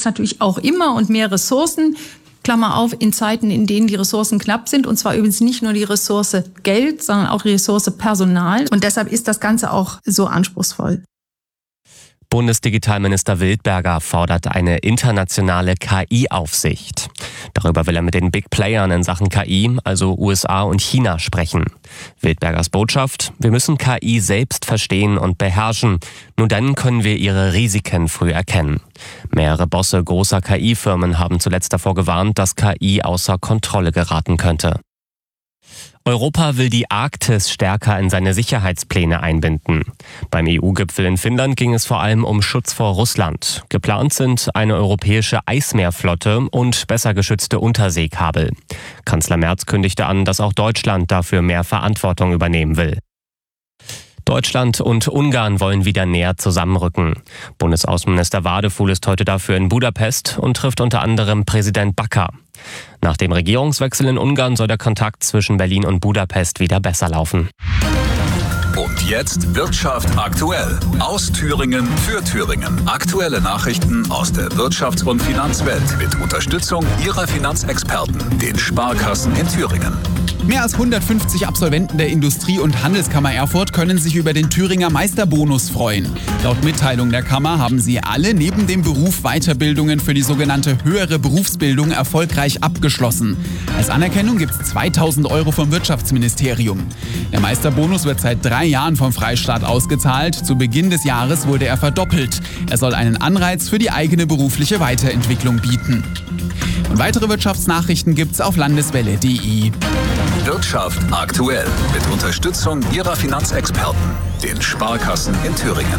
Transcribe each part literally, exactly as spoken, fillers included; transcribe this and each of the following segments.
es natürlich auch immer und mehr Ressourcen. Klammer auf, in Zeiten, in denen die Ressourcen knapp sind. Und zwar übrigens nicht nur die Ressource Geld, sondern auch die Ressource Personal. Und deshalb ist das Ganze auch so anspruchsvoll. Bundesdigitalminister Wildberger fordert eine internationale K I-Aufsicht. Darüber will er mit den Big Playern in Sachen K I, also U S A und China, sprechen. Wildbergers Botschaft: Wir müssen K I selbst verstehen und beherrschen. Nur dann können wir ihre Risiken früh erkennen. Mehrere Bosse großer K I-Firmen haben zuletzt davor gewarnt, dass K I außer Kontrolle geraten könnte. Europa will die Arktis stärker in seine Sicherheitspläne einbinden. Beim E U-Gipfel in Finnland ging es vor allem um Schutz vor Russland. Geplant sind eine europäische Eismeerflotte und besser geschützte Unterseekabel. Kanzler Merz kündigte an, dass auch Deutschland dafür mehr Verantwortung übernehmen will. Deutschland und Ungarn wollen wieder näher zusammenrücken. Bundesaußenminister Wadefuhl ist heute dafür in Budapest und trifft unter anderem Präsident Bakker. Nach dem Regierungswechsel in Ungarn soll der Kontakt zwischen Berlin und Budapest wieder besser laufen. Und jetzt Wirtschaft aktuell. Aus Thüringen für Thüringen. Aktuelle Nachrichten aus der Wirtschafts- und Finanzwelt mit Unterstützung Ihrer Finanzexperten, den Sparkassen in Thüringen. Mehr als hundertfünfzig Absolventen der Industrie- und Handelskammer Erfurt können sich über den Thüringer Meisterbonus freuen. Laut Mitteilung der Kammer haben sie alle neben dem Beruf Weiterbildungen für die sogenannte höhere Berufsbildung erfolgreich abgeschlossen. Als Anerkennung gibt es zweitausend Euro vom Wirtschaftsministerium. Der Meisterbonus wird seit drei Jahren vom Freistaat ausgezahlt. Zu Beginn des Jahres wurde er verdoppelt. Er soll einen Anreiz für die eigene berufliche Weiterentwicklung bieten. Und weitere Wirtschaftsnachrichten gibt's auf landeswelle punkt de. Wirtschaft aktuell mit Unterstützung Ihrer Finanzexperten, den Sparkassen in Thüringen.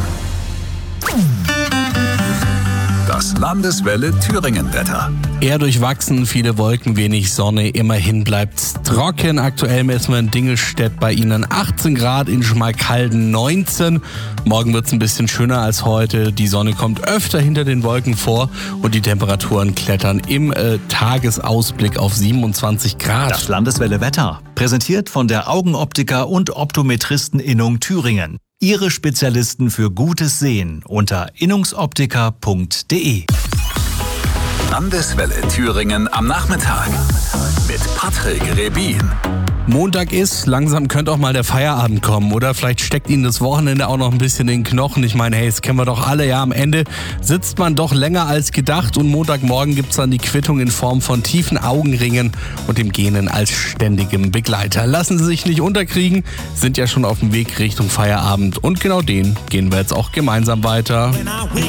Das Landeswelle Thüringen-Wetter. Eher durchwachsen, viele Wolken, wenig Sonne, immerhin bleibt's trocken. Aktuell messen wir in Dingelstedt bei Ihnen achtzehn Grad, in Schmalkalden neunzehn. Morgen wird's ein bisschen schöner als heute. Die Sonne kommt öfter hinter den Wolken vor und die Temperaturen klettern im äh, Tagesausblick auf siebenundzwanzig Grad. Das Landeswelle Wetter, präsentiert von der Augenoptiker und Optometristen-Innung Thüringen. Ihre Spezialisten für gutes Sehen unter innungsoptiker punkt de. Landeswelle Thüringen am Nachmittag mit Patrick Rebin. Montag ist, langsam könnte auch mal der Feierabend kommen, oder? Vielleicht steckt Ihnen das Wochenende auch noch ein bisschen in den Knochen. Ich meine, hey, das kennen wir doch alle, ja, am Ende sitzt man doch länger als gedacht und Montagmorgen gibt's dann die Quittung in Form von tiefen Augenringen und dem Gähnen als ständigem Begleiter. Lassen Sie sich nicht unterkriegen, sind ja schon auf dem Weg Richtung Feierabend und genau den gehen wir jetzt auch gemeinsam weiter.